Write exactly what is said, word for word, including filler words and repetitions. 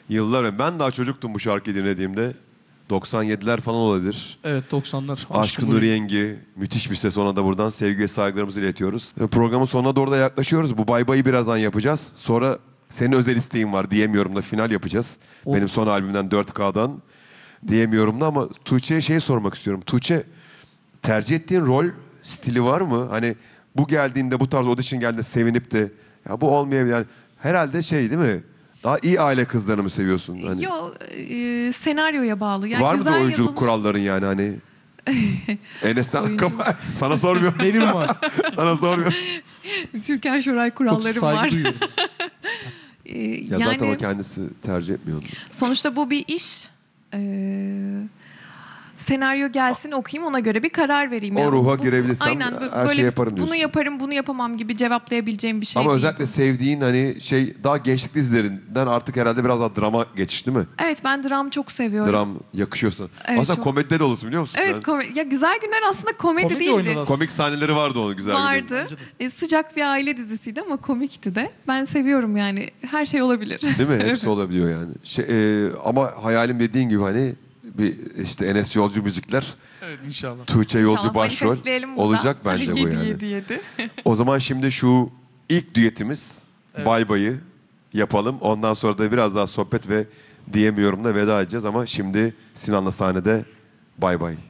Yıllar önce. Ben daha çocuktum bu şarkıyı dinlediğimde. doksan yediler falan olabilir. Evet doksanlar. Aşkın Nur Yengi. Müthiş bir ses, ona da buradan sevgi ve saygılarımızı iletiyoruz. Programın sonuna doğru da yaklaşıyoruz. Bu bay bayı birazdan yapacağız. Sonra senin özel isteğin var diyemiyorum da final yapacağız. O... Benim son albümden dört K'dan diyemiyorum da, ama Tuğçe'ye şey sormak istiyorum. Tuğçe, tercih ettiğin rol stili var mı? Hani bu geldiğinde, bu tarz audition geldiğinde sevinip de ya bu olmayabilir. Yani herhalde şey değil mi? Daha iyi aile kızlarını mı seviyorsun? Hani... Yo, e, senaryoya bağlı. Yani var mı da oyunculuk yazılmış... kuralların yani hani? Enes'ten Oyunculuk. sana sormuyorum. Benim var. Sana sormuyorum. Türkan Şoray kurallarım Çok saygı var. duyuyorum. E, Ya yani zaten o kendisi tercih etmiyor. sonuçta bu bir iş. Ee, senaryo gelsin, okuyayım, ona göre bir karar vereyim. O Yani ruha bu- girebilirsem aynen, her böyle şeyi yaparım bunu diyorsun. yaparım, bunu yapamam gibi cevaplayabileceğim bir şey Ama değil. özellikle sevdiğin hani şey, daha gençlik dizilerinden artık herhalde biraz daha drama geçiş değil mi? Evet, ben dram çok seviyorum. Dram yakışıyorsun. Evet, Aslında çok. komedide de olursun biliyor musun Evet, sen? kom- ya güzel günler aslında komedi, Komedi değildi. oynanan- Komik sahneleri vardı onun, güzel günlerin. Vardı. E, sıcak bir aile dizisiydi ama komikti de. Ben seviyorum yani. Her şey olabilir. Değil mi? Hepsi olabiliyor yani. Şey, e, ama hayalim dediğin gibi hani bir işte Enes Yolcu müzikler, Evet inşallah. Tuğçe Yolcu İnşallah başrol manifestleyelim burada. olacak bence bu Yedi, yani. yedi, yedi. O zaman şimdi şu ilk düetimiz Evet. Bay Bay'ı yapalım. Ondan sonra da biraz daha sohbet ve diyemiyorumla veda edeceğiz, ama şimdi Sinan'la sahnede Bay Bay.